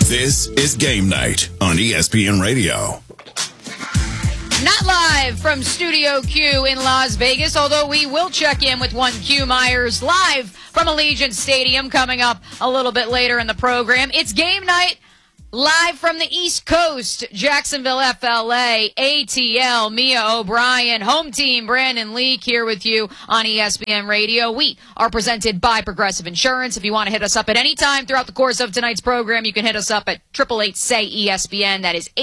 This is Game Night on ESPN Radio. Not live from Studio Q in Las Vegas, although we will check in with one Q Myers live from Allegiant Stadium coming up a little bit later in the program. It's Game Night live from the East Coast, Jacksonville, FLA, ATL, Mia O'Brien, home team, Brandon Leak here with you on ESPN Radio. We are presented by Progressive Insurance. If you want to hit us up at any time throughout the course of tonight's program, you can hit us up at 888-SAY-ESPN. That is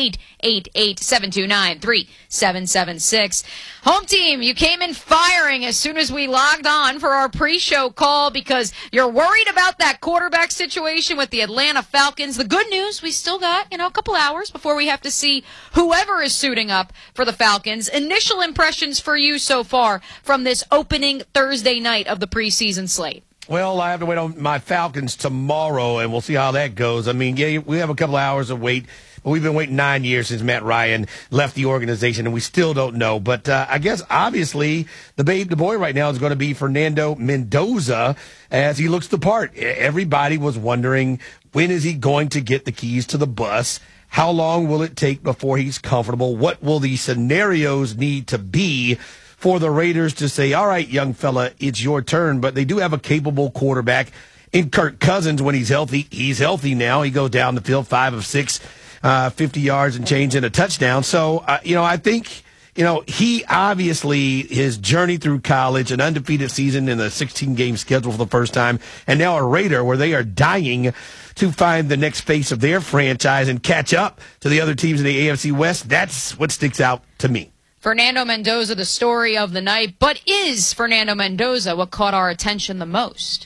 888-729-3776. Home team, you came in firing as soon as we logged on for our pre-show call because you're worried about that quarterback situation with the Atlanta Falcons. The good news, we still got, a couple hours before we have to see whoever is suiting up for the Falcons. Initial impressions for you so far from this opening Thursday night of the preseason slate? Well, I have to wait on my Falcons tomorrow, and we'll see how that goes. I mean, yeah, we have a couple hours of wait. But we've been waiting 9 years since Matt Ryan left the organization, and we still don't know. But I guess, obviously, the boy right now is going to be Fernando Mendoza as he looks the part. Everybody was wondering, when is he going to get the keys to the bus? How long will it take before he's comfortable? What will the scenarios need to be for the Raiders to say, all right, young fella, it's your turn? But they do have a capable quarterback in Kirk Cousins when he's healthy. He's healthy now. He goes down the field 5 of 6. 50 yards and change and a touchdown. So, I think, he obviously, his journey through college, an undefeated season in a 16-game schedule for the first time, and now a Raider where they are dying to find the next face of their franchise and catch up to the other teams in the AFC West. That's what sticks out to me. Fernando Mendoza, the story of the night. But is Fernando Mendoza what caught our attention the most?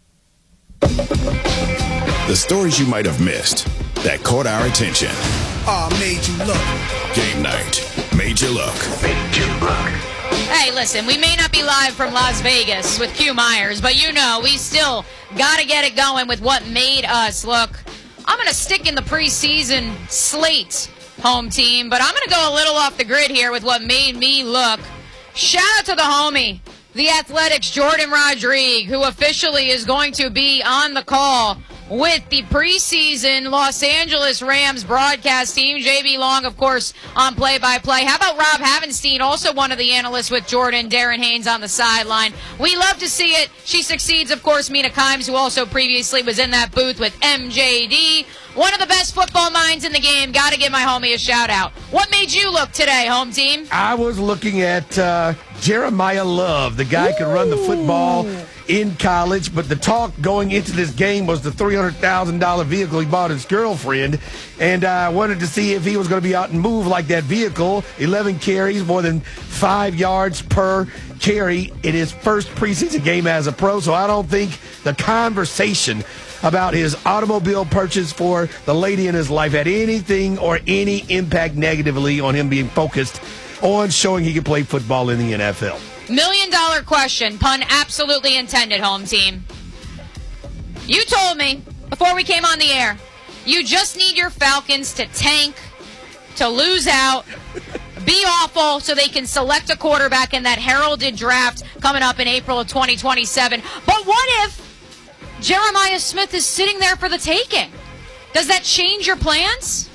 The stories you might have missed that caught our attention. Made you look. Game Night made you look. Made you look. Hey, listen, we may not be live from Las Vegas with Q Myers, but we still got to get it going with what made us look. I'm going to stick in the preseason slate, home team, but I'm going to go a little off the grid here with what made me look. Shout out to the homie, the Athletics' Jordan Rodrigue, who officially is going to be on the call with the preseason Los Angeles Rams broadcast team. JB Long, of course, on play-by-play. How about Rob Havenstein, also one of the analysts with Jordan, Darren Haynes on the sideline. We love to see it. She succeeds, of course, Mina Kimes, who also previously was in that booth with MJD. One of the best football minds in the game. Got to give my homie a shout-out. What made you look today, home team? I was looking at Jeremiah Love. The guy could run the football in college, but the talk going into this game was the $300,000 vehicle he bought his girlfriend, and I wanted to see if he was going to be out and move like that vehicle. 11 carries, more than 5 yards per carry in his first preseason game as a pro, so I don't think the conversation about his automobile purchase for the lady in his life had anything or any impact negatively on him being focused on showing he could play football in the NFL. $1 million question, pun absolutely intended, home team. You told me before we came on the air, you just need your Falcons to tank, to lose out, be awful so they can select a quarterback in that heralded draft coming up in April of 2027. But what if Jeremiah Smith is sitting there for the taking? Does that change your plans?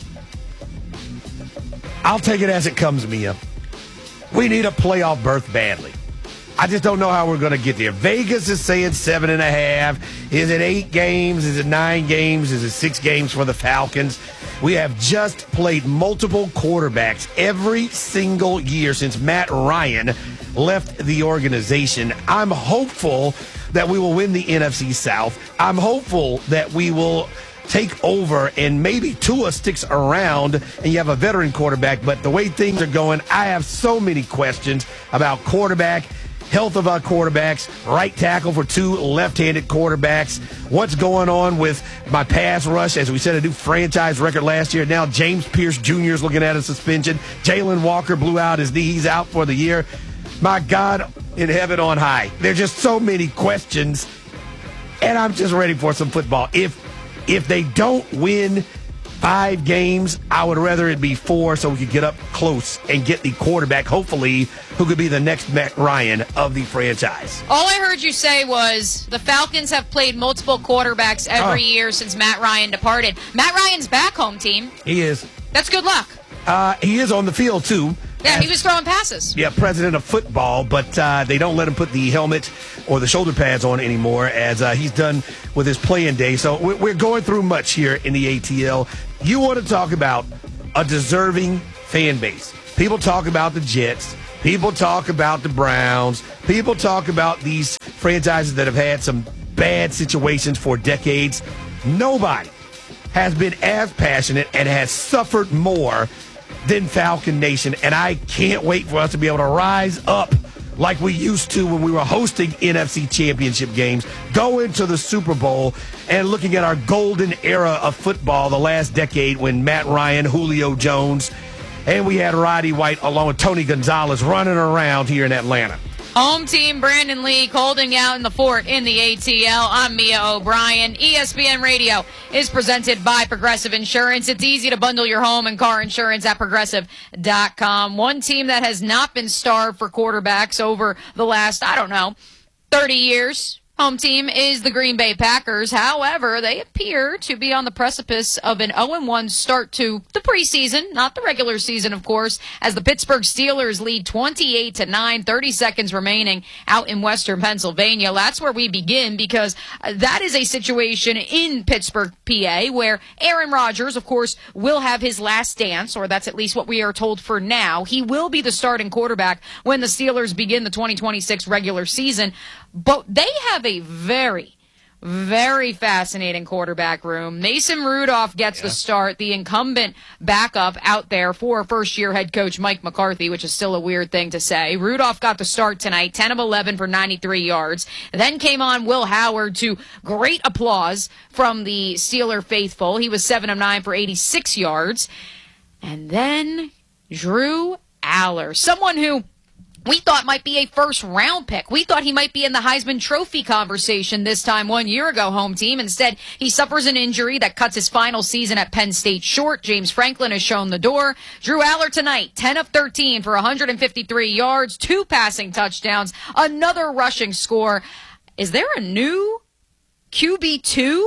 I'll take it as it comes, Mia. We need a playoff berth badly. I just don't know how we're going to get there. Vegas is saying 7.5. Is it 8 games? Is it 9 games? Is it 6 games for the Falcons? We have just played multiple quarterbacks every single year since Matt Ryan left the organization. I'm hopeful that we will win the NFC South. I'm hopeful that we will take over and maybe Tua sticks around and you have a veteran quarterback. But the way things are going, I have so many questions about quarterback, health of our quarterbacks, right tackle for 2 left-handed quarterbacks. What's going on with my pass rush? As we set a new franchise record last year. Now James Pierce Jr. is looking at a suspension. Jalen Walker blew out his knee. He's out for the year. My God in heaven on high. There's just so many questions, and I'm just ready for some football. If they don't win 5 games. I would rather it be 4 so we could get up close and get the quarterback, hopefully, who could be the next Matt Ryan of the franchise. All I heard you say was the Falcons have played multiple quarterbacks every year since Matt Ryan departed. Matt Ryan's back, home team. He is. That's good luck. He is on the field, too. Yeah, he was throwing passes. Yeah, president of football, but they don't let him put the helmet or the shoulder pads on anymore as he's done with his playing day. So we're going through much here in the ATL. You want to talk about a deserving fan base. People talk about the Jets. People talk about the Browns. People talk about these franchises that have had some bad situations for decades. Nobody has been as passionate and has suffered more than Falcon Nation, and I can't wait for us to be able to rise up like we used to when we were hosting NFC Championship games, go into the Super Bowl, and looking at our golden era of football, the last decade when Matt Ryan, Julio Jones, and we had Roddy White along with Tony Gonzalez running around here in Atlanta. Home team, Brandon Lee, holding out in the fort in the ATL. I'm Mia O'Brien. ESPN Radio is presented by Progressive Insurance. It's easy to bundle your home and car insurance at Progressive.com. One team that has not been starved for quarterbacks over the last, 30 years. Home team is the Green Bay Packers. However, they appear to be on the precipice of an 0-1 start to the preseason, not the regular season, of course, as the Pittsburgh Steelers lead 28-9, 30 seconds remaining out in Western Pennsylvania. That's where we begin, because that is a situation in Pittsburgh, PA, where Aaron Rodgers, of course, will have his last dance, or that's at least what we are told for now. He will be the starting quarterback when the Steelers begin the 2026 regular season. But they have a very, very fascinating quarterback room. Mason Rudolph gets the start, the incumbent backup out there for first-year head coach Mike McCarthy, which is still a weird thing to say. Rudolph got the start tonight, 10 of 11 for 93 yards. Then came on Will Howard to great applause from the Steeler faithful. He was 7 of 9 for 86 yards. And then Drew Aller, someone who we thought might be a first-round pick. We thought he might be in the Heisman Trophy conversation this time 1 year ago, home team. Instead, he suffers an injury that cuts his final season at Penn State short. James Franklin has shown the door. Drew Aller tonight, 10 of 13 for 153 yards, 2 passing touchdowns, another rushing score. Is there a new QB2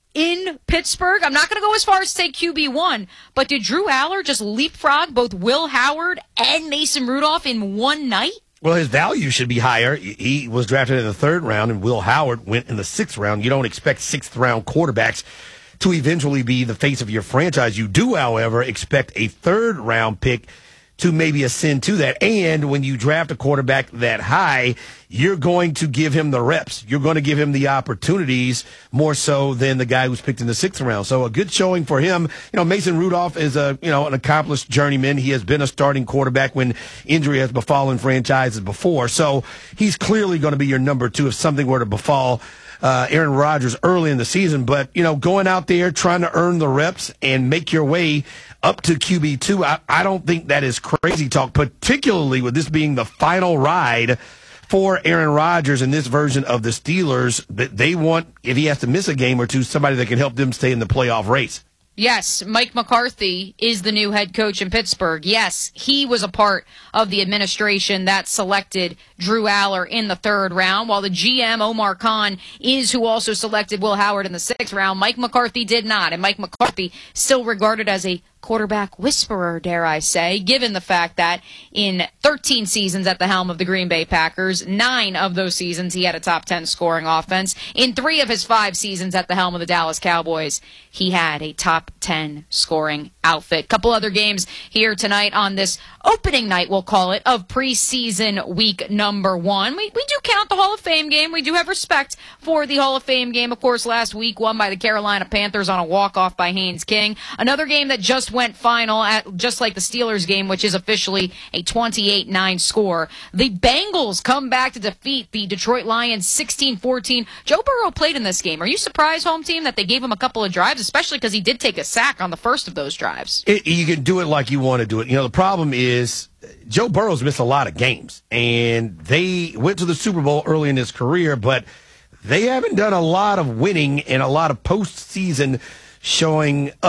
in Pittsburgh? I'm not going to go as far as say QB1, but did Drew Aller just leapfrog both Will Howard and Mason Rudolph in one night? Well, his value should be higher. He was drafted in the 3rd round, and Will Howard went in the 6th round. You don't expect 6th-round quarterbacks to eventually be the face of your franchise. You do, however, expect a 3rd-round pick to maybe ascend to that. And when you draft a quarterback that high, you're going to give him the reps. You're going to give him the opportunities more so than the guy who's picked in the 6th round. So a good showing for him. Mason Rudolph is an accomplished journeyman. He has been a starting quarterback when injury has befallen franchises before. So he's clearly going to be your number 2 if something were to befall Aaron Rodgers early in the season. But, going out there, trying to earn the reps and make your way up to QB2, I don't think that is crazy talk, particularly with this being the final ride for Aaron Rodgers in this version of the Steelers. That they want, if he has to miss a game or two, somebody that can help them stay in the playoff race. Yes, Mike McCarthy is the new head coach in Pittsburgh. Yes, he was a part of the administration that selected Drew Aller in the 3rd round, while the GM, Omar Khan, is who also selected Will Howard in the 6th round. Mike McCarthy did not, and Mike McCarthy still regarded as a quarterback whisperer, dare I say, given the fact that in 13 seasons at the helm of the Green Bay Packers, 9 of those seasons he had a top 10 scoring offense. In 3 of his 5 seasons at the helm of the Dallas Cowboys, he had a top 10 scoring outfit. Couple other games here tonight on this opening night, we'll call it, of preseason week number 1. We do count the Hall of Fame game. We do have respect for the Hall of Fame game. Of course, last week won by the Carolina Panthers on a walk-off by Haynes King. Another game that just went final, just like the Steelers game, which is officially a 28-9 score. The Bengals come back to defeat the Detroit Lions 16-14. Joe Burrow played in this game. Are you surprised, home team, that they gave him a couple of drives, especially because he did take a sack on the first of those drives? You can do it like you want to do it. The problem is Joe Burrow's missed a lot of games, and they went to the Super Bowl early in his career, but they haven't done a lot of winning and a lot of postseason showing up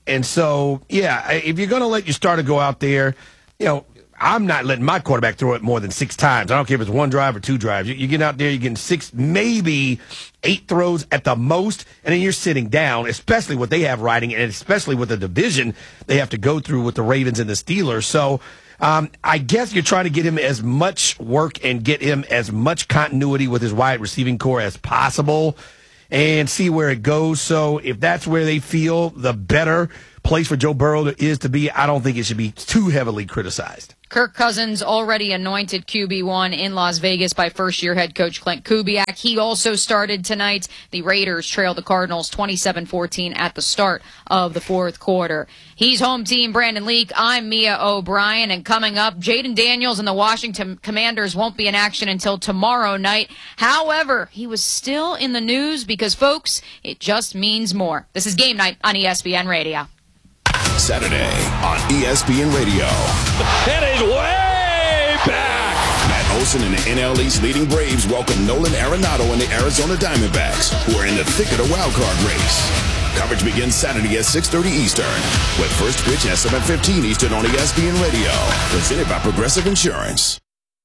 And so, yeah, if you're going to let your starter go out there, I'm not letting my quarterback throw it more than 6 times. I don't care if it's 1 drive or 2 drives. You get out there, you're getting 6, maybe 8 throws at the most, and then you're sitting down, especially what they have riding, and especially with the division they have to go through with the Ravens and the Steelers. So I guess you're trying to get him as much work and get him as much continuity with his wide receiving core as possible and see where it goes. So if that's where they feel the better place for Joe Burrow is to be, I don't think it should be too heavily criticized. Kirk Cousins already anointed QB1 in Las Vegas by first-year head coach Clint Kubiak. He also started tonight. The Raiders trailed the Cardinals 27-14 at the start of the fourth quarter. He's home team Brandon Leak. I'm Mia O'Brien. And coming up, Jaden Daniels and the Washington Commanders won't be in action until tomorrow night. However, he was still in the news because, folks, it just means more. This is Game Night on ESPN Radio. Saturday on ESPN Radio. It is way back. Matt Olson and the NL East leading Braves welcome Nolan Arenado and the Arizona Diamondbacks, who are in the thick of the wildcard race. Coverage begins Saturday at 6:30 Eastern, with first pitch at 7:15 Eastern on ESPN Radio. Presented by Progressive Insurance.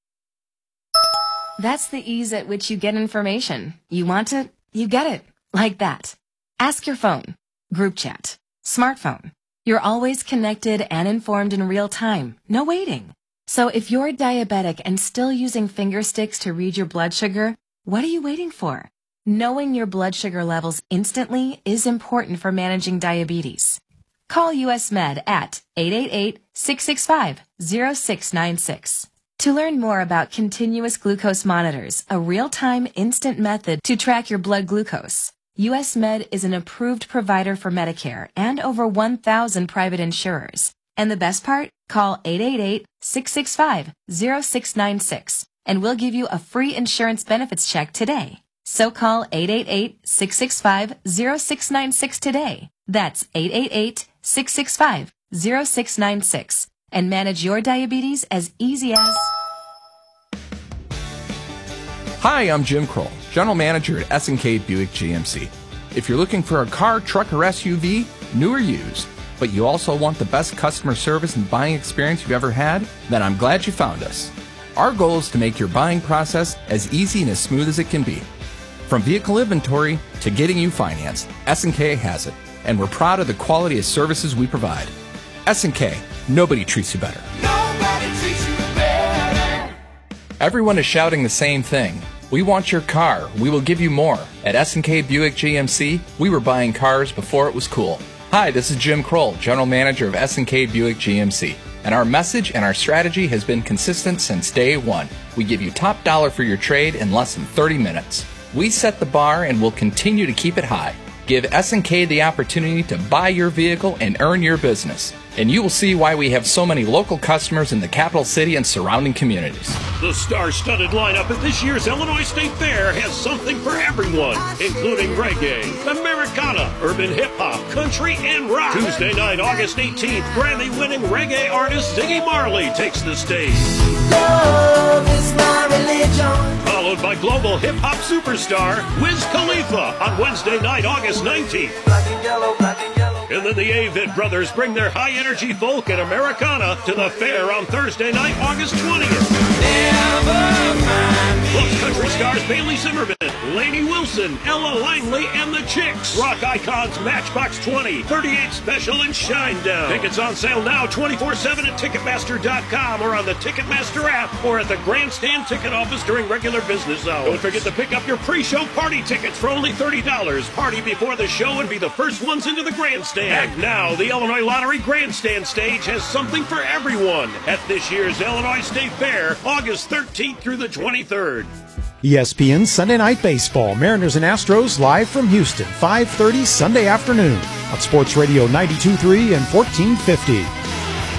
That's the ease at which you get information. You want it, you get it. Like that. Ask your phone. Group chat. Smartphone. You're always connected and informed in real time. No waiting. So if you're diabetic and still using finger sticks to read your blood sugar, what are you waiting for? Knowing your blood sugar levels instantly is important for managing diabetes. Call US Med at 888-665-0696. To learn more about continuous glucose monitors, a real-time instant method to track your blood glucose, US Med is an approved provider for Medicare and over 1,000 private insurers. And the best part? Call 888-665-0696 and we'll give you a free insurance benefits check today. So call 888-665-0696 today. That's 888-665-0696 and manage your diabetes as easy as... Hi, I'm Jim Kroll, General Manager at S&K Buick GMC. If you're looking for a car, truck, or SUV, new or used, but you also want the best customer service and buying experience you've ever had, then I'm glad you found us. Our goal is to make your buying process as easy and as smooth as it can be. From vehicle inventory to getting you financed, S&K has it, and we're proud of the quality of services we provide. S&K, nobody treats you better. Nobody treats you better. Everyone is shouting the same thing. We want your car. We will give you more. At S&K Buick GMC, we were buying cars before it was cool. Hi, this is Jim Kroll, General Manager of S&K Buick GMC. And our message and our strategy has been consistent since day one. We give you top dollar for your trade in less than 30 minutes. We set the bar and will continue to keep it high. Give S&K the opportunity to buy your vehicle and earn your business. And you will see why we have so many local customers in the capital city and surrounding communities. The star-studded lineup at this year's Illinois State Fair has something for everyone, including reggae, Americana, urban hip-hop, country, and rock. Tuesday night, August 18th, Grammy-winning reggae artist Ziggy Marley takes the stage. Love is my religion. Followed by global hip-hop superstar Wiz Khalifa on Wednesday night, August 19th. Black and yellow, black and yellow. And then the Avid Brothers bring their high-energy folk and Americana to the fair on Thursday night, August 20th. Never mind me. Plus country stars Bailey Zimmerman, Lainey Wilson, Ella Langley, and the Chicks. Rock icons Matchbox 20, 38 Special, and Shinedown. Tickets on sale now 24/7 at Ticketmaster.com or on the Ticketmaster app or at the Grandstand ticket office during regular business hours. Don't forget to pick up your pre-show party tickets for only $30. Party before the show and be the first ones into the Grandstand. And now, the Illinois Lottery Grandstand stage has something for everyone at this year's Illinois State Fair, August 13th through the 23rd. ESPN Sunday Night Baseball, Mariners and Astros live from Houston, 5:30 Sunday afternoon on Sports Radio 92.3 and 1450.